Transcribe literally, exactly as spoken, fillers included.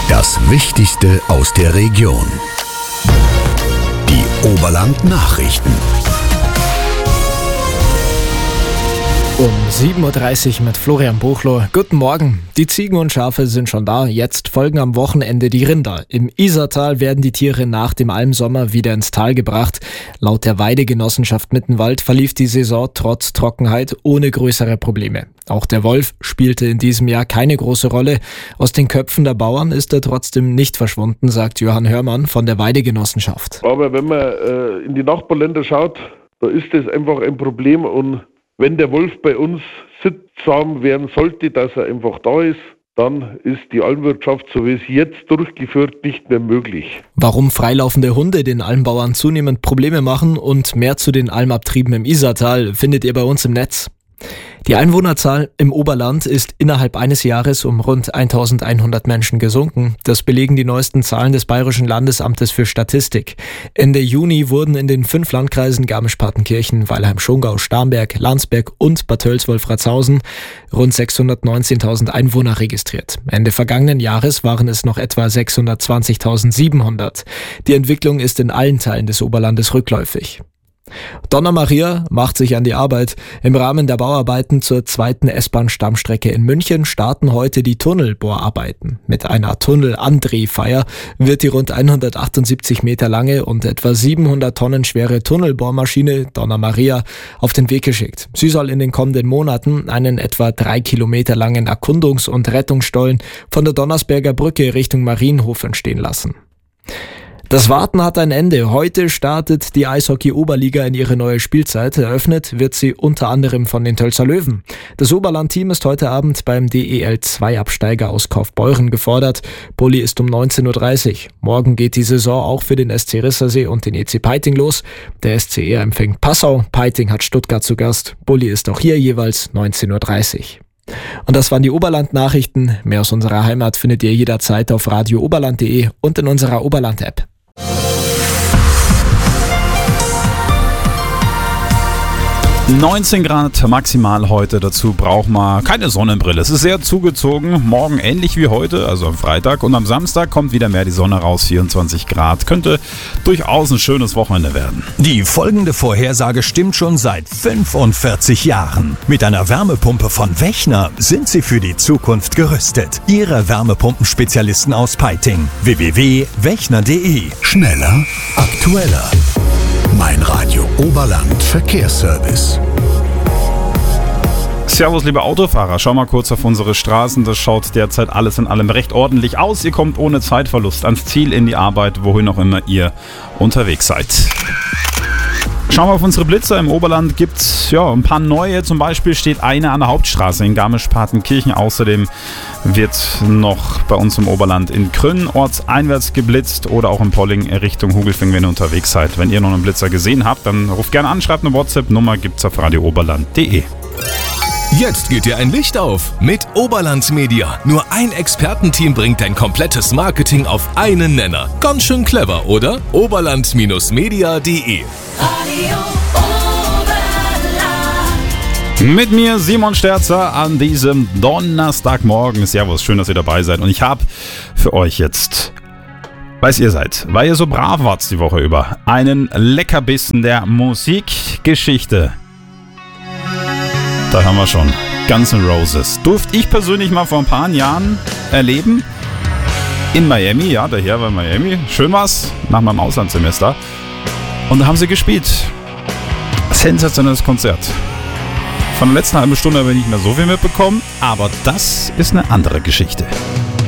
Das Wichtigste aus der Region. Die Oberland-Nachrichten. Um sieben Uhr dreißig mit Florian Buchloh. Guten Morgen. Die Ziegen und Schafe sind schon da. Jetzt folgen am Wochenende die Rinder. Im Isartal werden die Tiere nach dem Almsommer wieder ins Tal gebracht. Laut der Weidegenossenschaft Mittenwald verlief die Saison trotz Trockenheit ohne größere Probleme. Auch der Wolf spielte in diesem Jahr keine große Rolle. Aus den Köpfen der Bauern ist er trotzdem nicht verschwunden, sagt Johann Hörmann von der Weidegenossenschaft. Aber wenn man äh, in die Nachbarländer schaut, da ist das einfach ein Problem. Und wenn der Wolf bei uns sittsam werden sollte, dass er einfach da ist, dann ist die Almwirtschaft, so wie es jetzt durchgeführt, nicht mehr möglich. Warum freilaufende Hunde den Almbauern zunehmend Probleme machen und mehr zu den Almabtrieben im Isartal, findet ihr bei uns im Netz. Die Einwohnerzahl im Oberland ist innerhalb eines Jahres um rund eintausendeinhundert Menschen gesunken. Das belegen die neuesten Zahlen des Bayerischen Landesamtes für Statistik. Ende Juni wurden in den fünf Landkreisen Garmisch-Partenkirchen, Weilheim-Schongau, Starnberg, Landsberg und Bad Tölz-Wolfratshausen rund sechshundertneunzehntausend Einwohner registriert. Ende vergangenen Jahres waren es noch etwa sechshundertzwanzigtausendsiebenhundert. Die Entwicklung ist in allen Teilen des Oberlandes rückläufig. Donna Maria macht sich an die Arbeit. Im Rahmen der Bauarbeiten zur zweiten S-Bahn-Stammstrecke in München starten heute die Tunnelbohrarbeiten. Mit einer Tunnelandrehfeier wird die rund hundertachtundsiebzig Meter lange und etwa siebenhundert Tonnen schwere Tunnelbohrmaschine Donna Maria auf den Weg geschickt. Sie soll in den kommenden Monaten einen etwa drei Kilometer langen Erkundungs- und Rettungsstollen von der Donnersberger Brücke Richtung Marienhof entstehen lassen. Das Warten hat ein Ende. Heute startet die Eishockey-Oberliga in ihre neue Spielzeit. Eröffnet wird sie unter anderem von den Tölzer Löwen. Das Oberland-Team ist heute Abend beim D E L zwei Absteiger aus Kaufbeuren gefordert. Bulli ist um neunzehn Uhr dreißig. Morgen geht die Saison auch für den S C Rissersee und den E C Peiting los. Der S C R empfängt Passau, Peiting hat Stuttgart zu Gast. Bulli ist auch hier jeweils neunzehn Uhr dreißig. Und das waren die Oberland-Nachrichten. Mehr aus unserer Heimat findet ihr jederzeit auf radio oberland punkt de und in unserer Oberland-App. neunzehn Grad maximal heute, dazu braucht man keine Sonnenbrille. Es ist sehr zugezogen, morgen ähnlich wie heute, also am Freitag, und am Samstag kommt wieder mehr die Sonne raus, vierundzwanzig Grad. Könnte durchaus ein schönes Wochenende werden. Die folgende Vorhersage stimmt schon seit fünfundvierzig Jahren. Mit einer Wärmepumpe von Wechner sind Sie für die Zukunft gerüstet. Ihre Wärmepumpenspezialisten aus Peiting. w w w punkt wechner punkt de. Schneller, aktueller. Mein Radio Oberland Verkehrsservice. Servus, liebe Autofahrer. Schau mal kurz auf unsere Straßen. Das schaut derzeit alles in allem recht ordentlich aus. Ihr kommt ohne Zeitverlust ans Ziel, in die Arbeit, wohin auch immer ihr unterwegs seid. Schauen wir auf unsere Blitzer. Im Oberland gibt es ja, ein paar neue. Zum Beispiel steht eine an der Hauptstraße in Garmisch-Partenkirchen. Außerdem wird noch bei uns im Oberland in Krünn ortseinwärts geblitzt oder auch in Polling Richtung Hugelfing, wenn ihr unterwegs seid. Wenn ihr noch einen Blitzer gesehen habt, dann ruft gerne an, schreibt eine WhatsApp-Nummer, gibt's auf radio oberland punkt de. Jetzt geht dir ein Licht auf mit Oberland Media. Nur ein Expertenteam bringt dein komplettes Marketing auf einen Nenner. Ganz schön clever, oder? oberland Media punkt de. Mit mir Simon Sterzer an diesem Donnerstagmorgen. Servus, schön, dass ihr dabei seid. Und ich habe für euch jetzt, weil ihr seid, weil ihr so brav wart die Woche über, einen Leckerbissen der Musikgeschichte. Da haben wir schon Guns N' Roses. Durfte ich persönlich mal vor ein paar Jahren erleben. In Miami, ja, daher war Miami. Schön war's, nach meinem Auslandssemester. Und da haben sie gespielt. Sensationelles Konzert. Von der letzten halben Stunde habe ich nicht mehr so viel mitbekommen, aber das ist eine andere Geschichte.